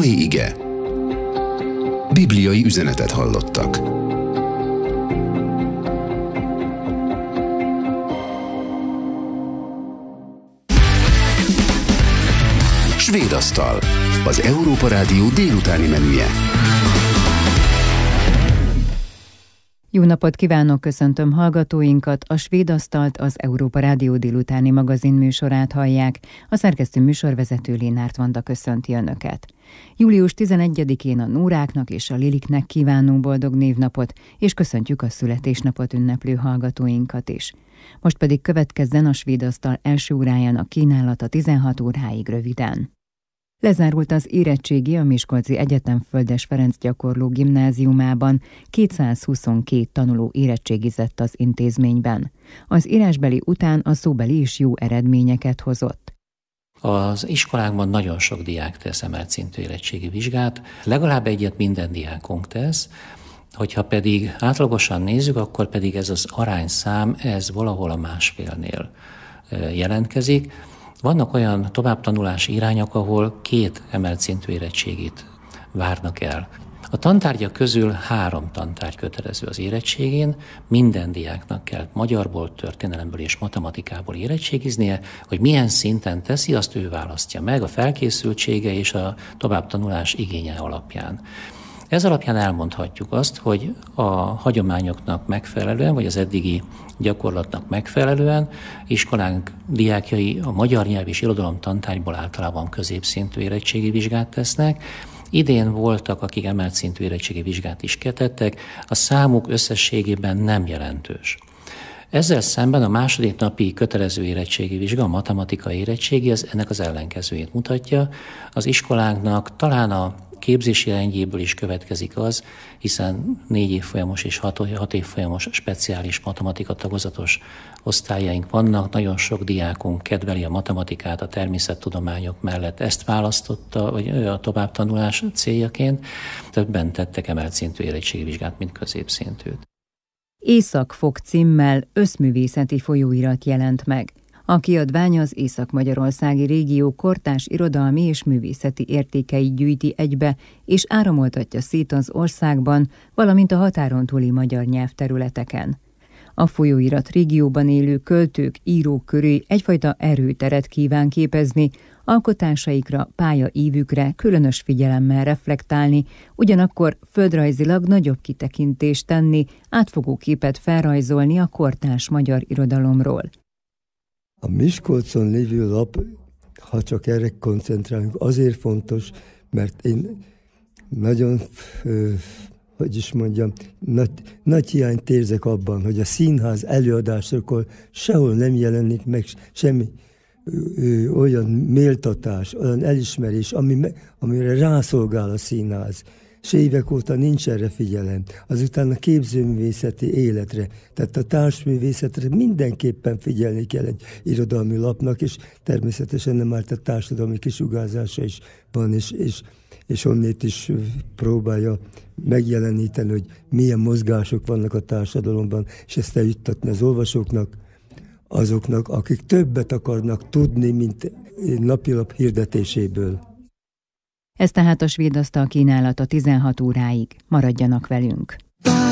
mai ige. Bibliai üzenetet hallottak. Svéd asztal, az Európa Rádió délutáni menüje. Jó napot kívánok, köszöntöm hallgatóinkat, a Svéd asztalt, az Európa Rádió délutáni magazin műsorát hallják, a szerkesztő műsorvezető Lénárt Vanda köszönti Önöket. Július 11-én a Nóráknak és a Liliknek kívánunk boldog névnapot, és köszöntjük a születésnapot ünneplő hallgatóinkat is. Most pedig következzen a Svéd asztal első órájának kínálata 16 óráig röviden. Lezárult az érettségi a Miskolci Egyetem Földes Ferenc gyakorló gimnáziumában, 222 tanuló érettségizett az intézményben. Az írásbeli után a szóbeli is jó eredményeket hozott. Az iskolákban nagyon sok diák tesz emelt szintű érettségi vizsgát, legalább egyet minden diákunk tesz, hogyha pedig átlagosan nézzük, akkor pedig ez az arányszám, ez valahol a másfélnél jelentkezik. Vannak olyan továbbtanulási irányok, ahol 2 emelt szintű érettségit várnak el. A tantárgyak közül 3 tantárgy kötelező az érettségén, minden diáknak kell magyarból, történelemből és matematikából érettségiznie, hogy milyen szinten teszi, azt ő választja meg a felkészültsége és a továbbtanulás igénye alapján. Ez alapján elmondhatjuk azt, hogy a hagyományoknak megfelelően, vagy az eddigi gyakorlatnak megfelelően iskolánk diákjai a magyar nyelv és irodalom tantárgyból általában középszintű érettségi vizsgát tesznek. Idén voltak, akik emelt szintű érettségi vizsgát is tettek, a számuk összességében nem jelentős. Ezzel szemben a második napi kötelező érettségi vizsga, a matematika érettségi, ennek az ellenkezőjét mutatja. Az iskolánknak talán a képzési rendjéből is következik az, hiszen 4 évfolyamos és 6 évfolyamos speciális matematika tagozatos osztályaink vannak. Nagyon sok diákunk kedveli a matematikát a természettudományok mellett. Ezt választotta a továbbtanulás céljaként. Többen tettek emelt szintű érettségi vizsgát, mint középszintűt. Észak-Fok címmel összművészeti folyóirat jelent meg. A kiadvány az észak-magyarországi régió kortárs irodalmi és művészeti értékeit gyűjti egybe, és áramoltatja szét az országban, valamint a határon túli magyar nyelvterületeken. A folyóirat régióban élő költők, írók köré egyfajta erőteret kíván képezni, alkotásaikra, pályaívükre különös figyelemmel reflektálni, ugyanakkor földrajzilag nagyobb kitekintést tenni, átfogó képet felrajzolni a kortárs magyar irodalomról. A Miskolcon lévő lap, ha csak erre koncentrálunk, azért fontos, mert én nagyon, nagy hiányt érzek abban, hogy a színház előadásokor sehol nem jelenik meg semmi olyan méltatás, olyan elismerés, amire rászolgál a színház. És évek óta nincs erre figyelem. Azután a képzőművészeti életre, tehát a társművészetre mindenképpen figyelni kell egy irodalmi lapnak, és természetesen nem árt a társadalmi kisugárzása is van, és onnét is próbálja megjeleníteni, hogy milyen mozgások vannak a társadalomban, és ezt eljuttatni az olvasóknak, azoknak, akik többet akarnak tudni, mint napilap hirdetéséből. Ez tehát a Svéd asztal kínálata 16 óráig. Maradjanak velünk!